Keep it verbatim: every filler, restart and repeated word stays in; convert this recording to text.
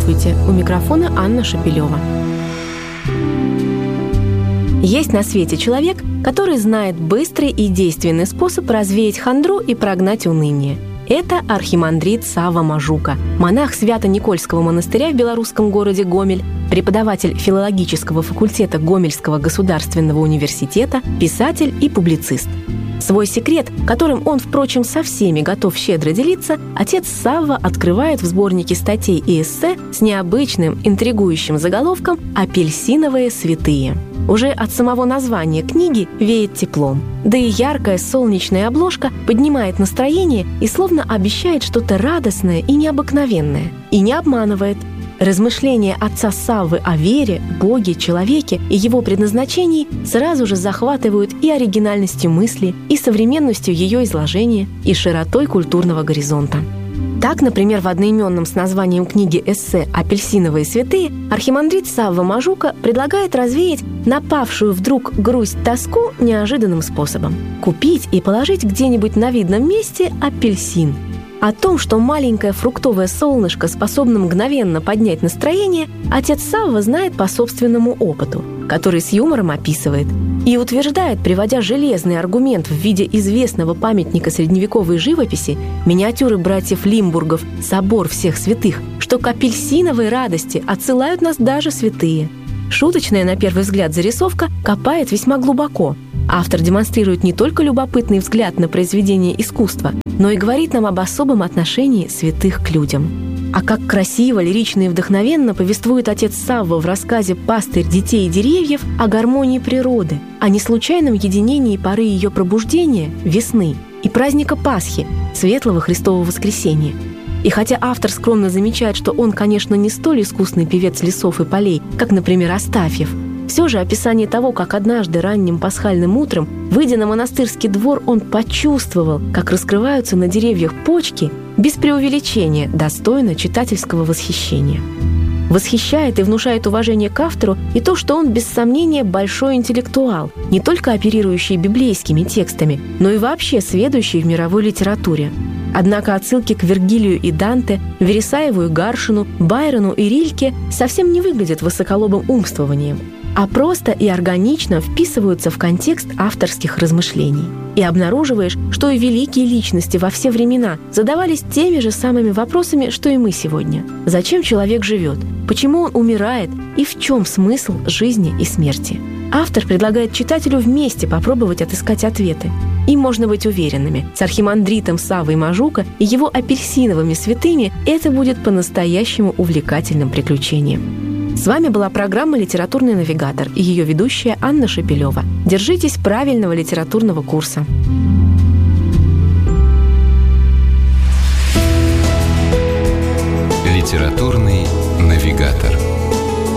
Здравствуйте! У микрофона Анна Шапилева. Есть на свете человек, который знает быстрый и действенный способ развеять хандру и прогнать уныние. Это архимандрит Савва Мажука, монах Свято-Никольского монастыря в белорусском городе Гомель, преподаватель филологического факультета Гомельского государственного университета, писатель и публицист. Свой секрет, которым он, впрочем, со всеми готов щедро делиться, отец Савва открывает в сборнике статей и эссе с необычным, интригующим заголовком «Апельсиновые святые». Уже от самого названия книги веет теплом. Да и яркая солнечная обложка поднимает настроение и словно обещает что-то радостное и необыкновенное. И не обманывает. Размышления отца Саввы о вере, Боге, человеке и его предназначении сразу же захватывают и оригинальностью мысли, и современностью ее изложения, и широтой культурного горизонта. Так, например, в одноименном с названием книги эссе «Апельсиновые святые» архимандрит Савва Мажука предлагает развеять напавшую вдруг грусть-тоску неожиданным способом – купить и положить где-нибудь на видном месте апельсин. О том, что маленькое фруктовое солнышко способно мгновенно поднять настроение, отец Савва знает по собственному опыту, который с юмором описывает и утверждает, приводя железный аргумент в виде известного памятника средневековой живописи, миниатюры братьев Лимбургов «Собор всех святых», что к апельсиновой радости отсылают нас даже святые. Шуточная, на первый взгляд, зарисовка копает весьма глубоко. Автор демонстрирует не только любопытный взгляд на произведение искусства, но и говорит нам об особом отношении святых к людям. А как красиво, лирично и вдохновенно повествует отец Савва в рассказе «Пастырь детей и деревьев» о гармонии природы, о неслучайном единении поры ее пробуждения, весны, и праздника Пасхи, светлого Христового воскресения. И хотя автор скромно замечает, что он, конечно, не столь искусный певец лесов и полей, как, например, Астафьев, все же описание того, как однажды ранним пасхальным утром, выйдя на монастырский двор, он почувствовал, как раскрываются на деревьях почки, без преувеличения, достойно читательского восхищения. Восхищает и внушает уважение к автору и то, что он, без сомнения, большой интеллектуал, не только оперирующий библейскими текстами, но и вообще сведущий в мировой литературе. Однако отсылки к Вергилию и Данте, Вересаеву и Гаршину, Байрону и Рильке совсем не выглядят высоколобым умствованием, а просто и органично вписываются в контекст авторских размышлений. И обнаруживаешь, что и великие личности во все времена задавались теми же самыми вопросами, что и мы сегодня. Зачем человек живет? Почему он умирает? И в чем смысл жизни и смерти? Автор предлагает читателю вместе попробовать отыскать ответы. Им можно быть уверенными, с архимандритом Саввой Мажука и его апельсиновыми святыми это будет по-настоящему увлекательным приключением. С вами была программа «Литературный навигатор» и ее ведущая Анна Шапилева. Держитесь правильного литературного курса.